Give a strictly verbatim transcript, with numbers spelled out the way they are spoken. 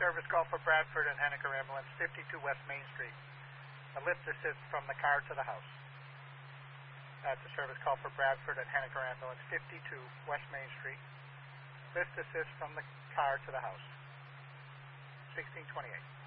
service call for Bradford and Henniker Ambulance, fifty-two West Main Street. A lift assist from the car to the house. That's a service call for Bradford and Henniker Ambulance, fifty-two West Main Street. Lift assist from the car to the house. sixteen twenty-eight.